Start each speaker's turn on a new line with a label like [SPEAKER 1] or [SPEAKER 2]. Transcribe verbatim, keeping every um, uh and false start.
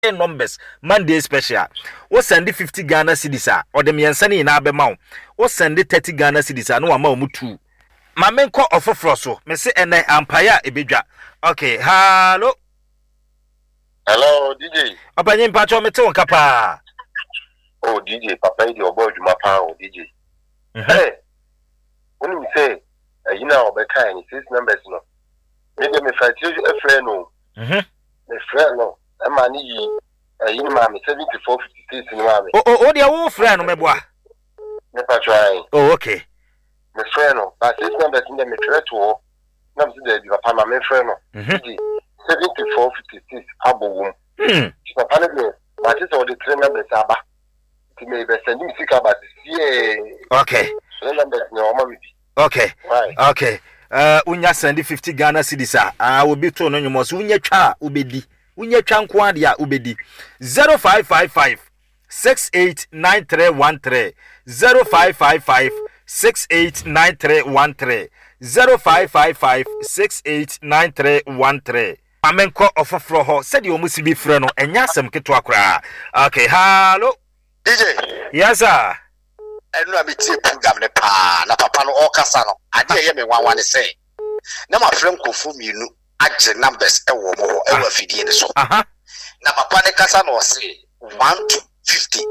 [SPEAKER 1] numbers Monday special. What send the fifty Ghana cedis or the miansani na be ma. What send the thirty Ghana cedis no ama mu two. Ma menko ofofro so. Me se ene empire ebedwa. Okay, hello.
[SPEAKER 2] Hello, D J.
[SPEAKER 1] Papa nyim pa cho me te won kapa.
[SPEAKER 2] Oh, D J, Papa idi obo adwuma pa o D J. Hey. When you say, you know, be kind, six numbers no. Me dem me fight you a friend no.
[SPEAKER 1] Mhm.
[SPEAKER 2] Me friend no. E ma ni yi, eh you ma me seventy-four fifty-six ni ma me.
[SPEAKER 1] Oh oh oh dia wo friend no meboa.
[SPEAKER 2] Me pa try.
[SPEAKER 1] Oh, okay.
[SPEAKER 2] Me friend no, but six numbers in dem me try to. Na me say dey papa ma me friend no.
[SPEAKER 1] Mhm.
[SPEAKER 2] seventy-four fifty-six abowum.
[SPEAKER 1] Hmm.
[SPEAKER 2] Papa ne me, but it's all the three numbers aba. Ti me be send me sika ba see.
[SPEAKER 1] Okay.
[SPEAKER 2] Numbers ni o ma me.
[SPEAKER 1] Okay.
[SPEAKER 2] Right.
[SPEAKER 1] Okay. Uh unya send fifty Ghana cedis ah uh, obi to no nyomo so unya twa ubedi. Unya twa nko ade a ubedi. zero five five five six eight nine three one three zero five five five six eight nine three one three zero five five five six eight nine three one three. Amenko ofofro ho said you must be freno enya asem keto akra. Okay, hello.
[SPEAKER 3] D J.
[SPEAKER 1] Yes sir.
[SPEAKER 3] Enu abi tie program ne pa na papa no okasa no ade ye me wan wan say na ma frem kofu mienu agye numbers e wo mo e wa fidie ne so
[SPEAKER 1] Aha.
[SPEAKER 3] na papa ne kasa no say one to fifty